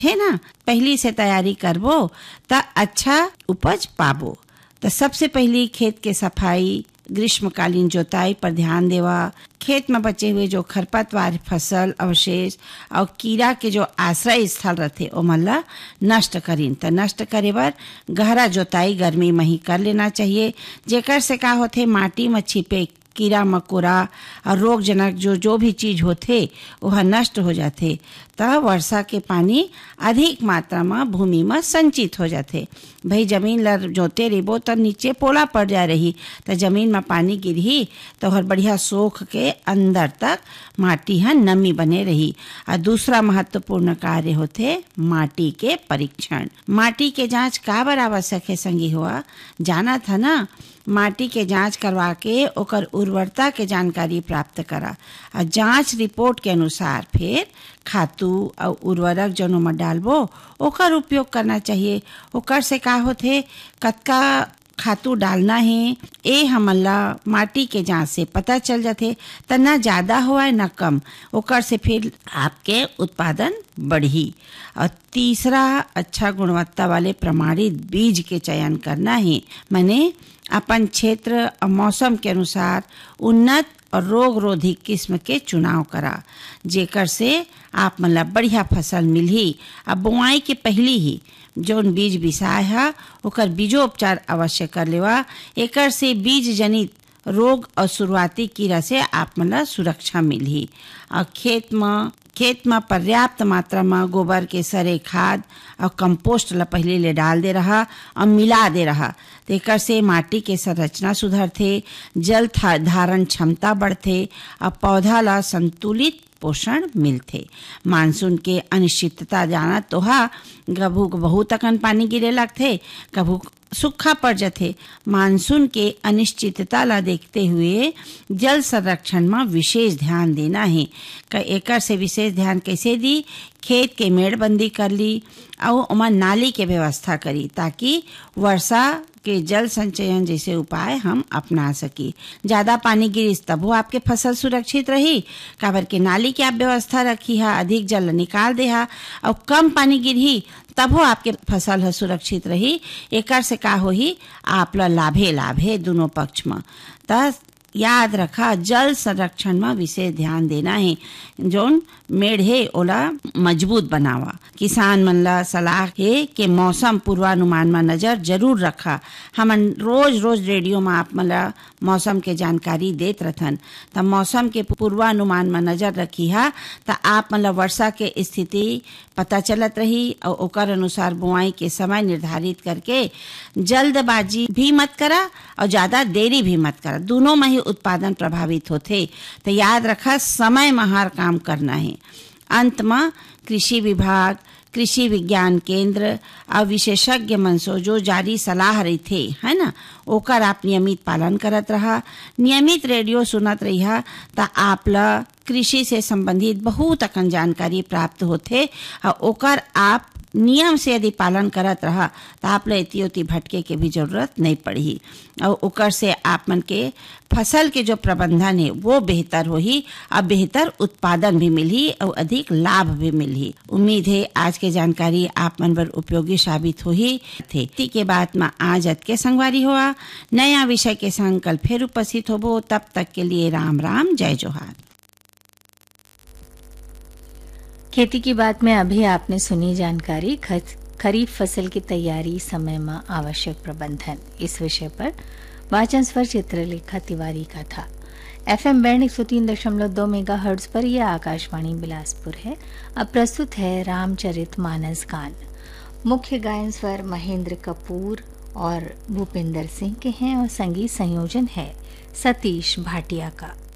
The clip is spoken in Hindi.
है ना, पहली से तैयारी करबो त अच्छा उपज पाबो। तो सबसे पहली खेत के सफाई, ग्रीष्मकालीन जोताई पर ध्यान देवा, खेत में बचे हुए जो खरपतवार, फसल अवशेष और कीड़ा के जो आश्रय स्थल रहते ओमन ला नष्ट करीन। तो नष्ट करे बर गहरा जोताई गर्मी में ही कर लेना चाहिए, जेकर से का होथे माटी में छिपे कीड़ा मकोड़ा और रोग जनक जो भी चीज होथे वह नष्ट हो जाथे। तब वर्षा के पानी अधिक मात्रा में भूमि में संचित हो जाथे। भाई जमीन ला जोते रहिबो तो नीचे पोला पड़ जा रही, तो जमीन में पानी गिरही तो हर बढ़िया सोख के अंदर तक माटी है नमी बने रही। और दूसरा महत्वपूर्ण कार्य होथे माटी के परीक्षण। माटी के जांच का बर आवश्यक है संगी हुआ जाना था ना। माटी के जांच करवा के ओकर उर्वरता के जानकारी प्राप्त करा और जांच रिपोर्ट के अनुसार फिर खातू और उर्वरक जनो में डालबो ओकर उपयोग करना चाहिए। ओकर से का होथे कतका खातू डालना है ए हमन ला माटी के जांच से पता चल जाथे। त ना ज्यादा होए ना कम, ओकर से फिर आपके उत्पादन बढ़ी। और तीसरा अच्छा गुणवत्ता वाले प्रमाणित बीज के चयन करना है। मैंने अपन क्षेत्र और मौसम के अनुसार उन्नत और रोग रोधी किस्म के चुनाव करा, जेकर से आप मतलब बढ़िया फसल मिलही। अब बुआई के पहली ही जौन बीज बिसाय है ओकर बीजोपचार अवश्य कर लेवा। एकर से बीज जनित रोग और शुरुआती कीड़ा से आप मतलब सुरक्षा मिलही। और खेत में पर्याप्त मात्रा में गोबर के सरे खाद और कंपोस्ट ला पहले ले डाल दे रहा और मिला दे रहा। एकर से माटी के संरचना सुधरथे, जल धारण क्षमता बढ़थे और पौधा ला संतुलित पोषण मिलथे। मानसून के अनिश्चितता जाना तो हा, कभू बहुत अकन पानी गिरे लगथे, कभू सूखा पड़ जाथे। मानसून के अनिश्चितता ला देखते हुए जल संरक्षण में विशेष ध्यान देना है। एकर से विशेष ध्यान कैसे दी, खेत के मेड़बंदी कर ली और ओमा नाली के व्यवस्था करी ताकि वर्षा के जल संचयन जैसे उपाय हम अपना सकी। ज्यादा पानी गिरिस तब वो आपके फसल सुरक्षित रही, काबर के नाली की आप व्यवस्था रखी है, अधिक जल निकाल दे है। और कम पानी गिरही तब वो आपके फसल है सुरक्षित रही। एकर से का होही आप ला लाभे दोनों पक्ष में। त याद रखा जल संरक्षण में विशेष ध्यान देना है। जोन मेड़ है ओला मजबूत बनावा। किसान मन ला सलाह है कि मौसम पूर्वानुमान में नजर जरूर रखा। हमन रोज रेडियो में आप मला मौसम के जानकारी देत रहन। त मौसम के पूर्वानुमान में नजर रखी है त आप मतलब वर्षा के स्थिति पता चलत रही और ओकर अनुसार बुआई के समय निर्धारित करके जल्दबाजी भी मत करा और ज्यादा देरी भी मत करा। दोनों में ही उत्पादन प्रभावित होते। तो याद रखा समय में हर काम करना है। अंत में कृषि विभाग, कृषि विज्ञान केंद्र और विशेषज्ञ मनसो जो जारी सलाह रही थे है ना, ओकर आप नियमित पालन करत रहा। नियमित रेडियो सुनत रही ता आप ला कृषि से संबंधित बहुत अकन जानकारी प्राप्त होते और ओकर आप नियम से यदि पालन करत रहा तो आप ला इति भटके के भी जरूरत नहीं पड़ी। और ओकर से आप मन के फसल के जो प्रबंधन है वो बेहतर होही और बेहतर उत्पादन भी मिली और अधिक लाभ भी मिली। उम्मीद है आज के जानकारी आप मन बर उपयोगी साबित होही थे। इसी के बाद में आज के संगवारी हुआ नया विषय के संग कल फिर उपस्थित होबो। तब तक के लिए राम राम, जय जोहार। खेती की बात में अभी आपने सुनी जानकारी खरीफ फसल की तैयारी, समय में आवश्यक प्रबंधन, इस विषय पर वाचन स्वर चित्रलेखा तिवारी का था। FM बैंड 103.2 मेगाहर्ट्ज पर यह आकाशवाणी बिलासपुर है। अब प्रस्तुत है रामचरित मानस गान। मुख्य गायन स्वर महेंद्र कपूर और भूपिंदर सिंह के हैं और संगीत संयोजन है सतीश भाटिया का।